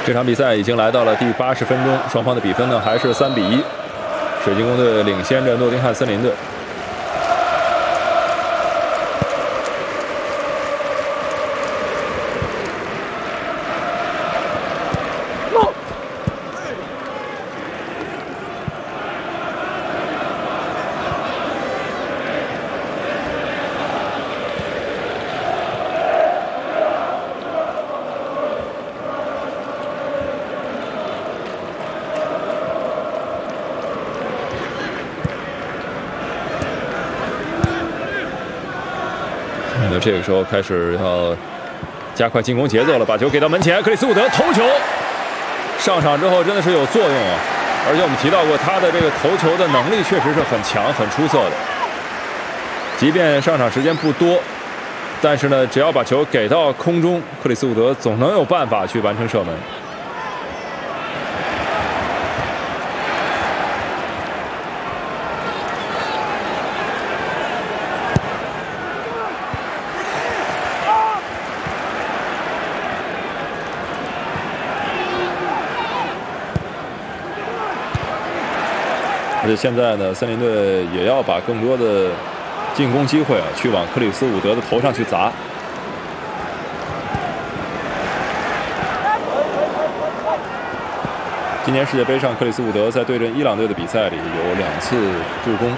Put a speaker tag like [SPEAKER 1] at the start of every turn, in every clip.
[SPEAKER 1] 这场比赛已经来到了第80分钟，双方的比分呢还是3比1，水晶宫队领先着诺丁汉森林队。这个时候开始要加快进攻节奏了，把球给到门前，克里斯伍德头球，上场之后真的是有作用啊！而且我们提到过他的这个投球的能力确实是很强、很出色的。即便上场时间不多，但是呢，只要把球给到空中，克里斯伍德总能有办法去完成射门。而且现在呢，森林队也要把更多的进攻机会去往克里斯伍德的头上去砸。今年世界杯上，克里斯伍德在对阵伊朗队的比赛里有2次助攻。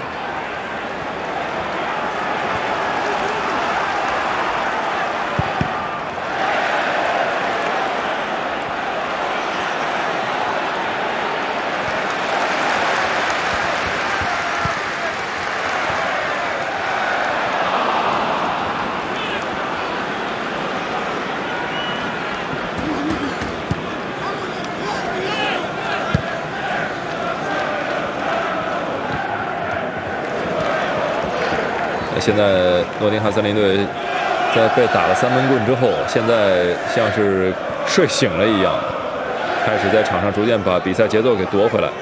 [SPEAKER 1] 现在诺丁汉森林队在被打了3闷棍之后，现在像是睡醒了一样，开始在场上逐渐把比赛节奏给夺回来。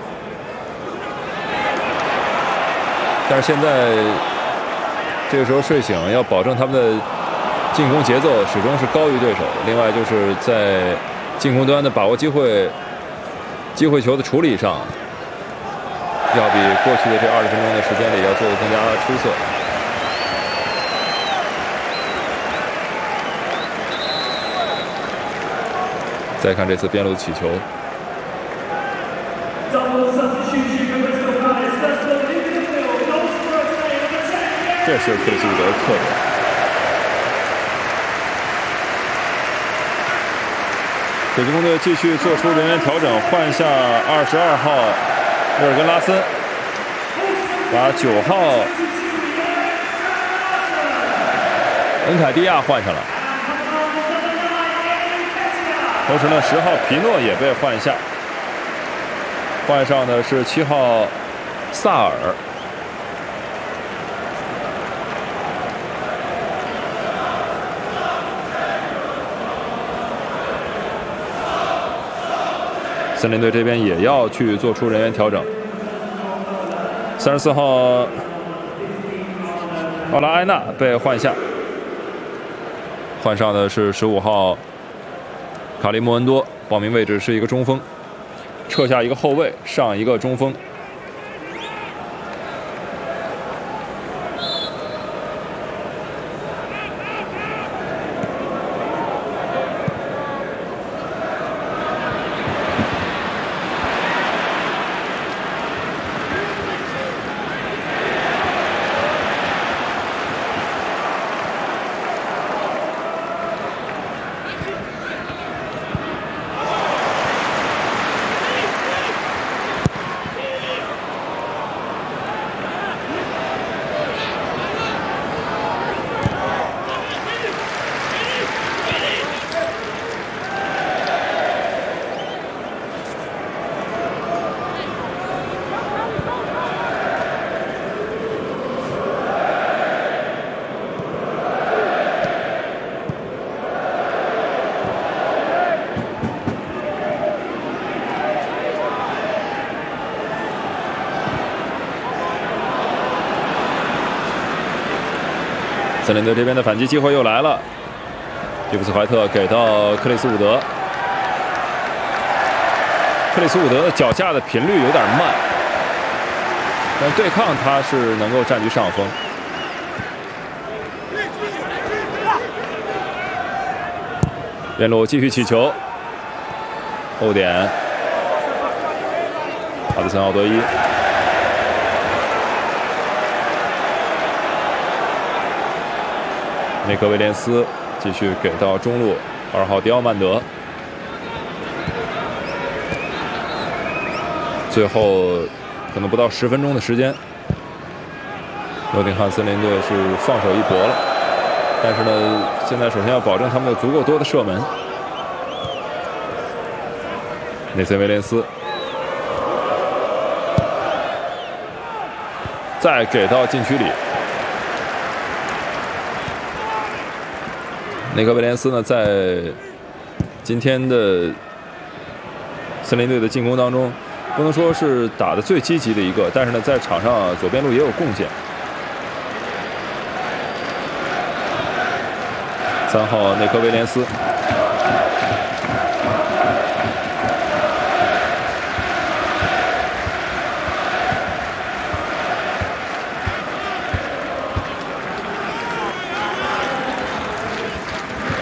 [SPEAKER 1] 但是现在这个时候睡醒，要保证他们的进攻节奏始终是高于对手。另外就是在进攻端的把握机会球的处理上，要比过去的这20分钟的时间里要做得更加出色。再看这次边路起球，这是克里斯伍德的特点。水晶宫队继续做出人员调整，换下22号沃尔根拉森，把9号恩凯蒂亚换上了。同时呢，10号皮诺也被换下，换上的是7号萨尔。森林队这边也要去做出人员调整。34号奥拉埃纳被换下，换上的是15号卡利莫恩多，报名位置是一个中锋，撤下一个后卫，上一个中锋。森林队这边的反击机会又来了，吉布斯怀特给到克里斯伍德， 克里斯伍德的脚下的频率有点慢，但对抗他是能够占据上风。边路继续起球，后点，哈德森奥多伊。内克威廉斯继续给到中路，2号迪奥曼德。最后可能不到10分钟的时间，诺丁汉森林队是放手一搏了。但是呢，现在首先要保证他们有足够多的射门。内森威廉斯再给到禁区里。内克威廉斯呢，在今天的森林队的进攻当中，不能说是打得最积极的一个，但是呢，在场上左边路也有贡献。3号内克威廉斯，